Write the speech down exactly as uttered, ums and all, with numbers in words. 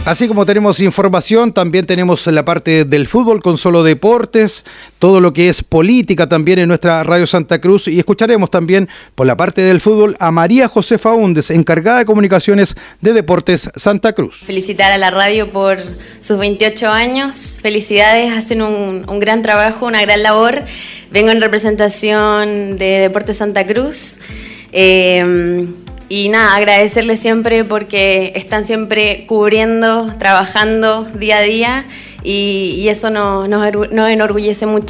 Así como tenemos información, también tenemos la parte del fútbol con Solo Deportes, todo lo que es política también en nuestra Radio Santa Cruz, y escucharemos también por la parte del fútbol a María José Faúndez, encargada de comunicaciones de Deportes Santa Cruz. Felicitar a la radio por sus veintiocho años, felicidades, hacen un, un gran trabajo, una gran labor. Vengo en representación de Deportes Santa Cruz. Eh, Y nada, agradecerles siempre porque están siempre cubriendo, trabajando día a día y, y eso nos, nos, nos enorgullece mucho.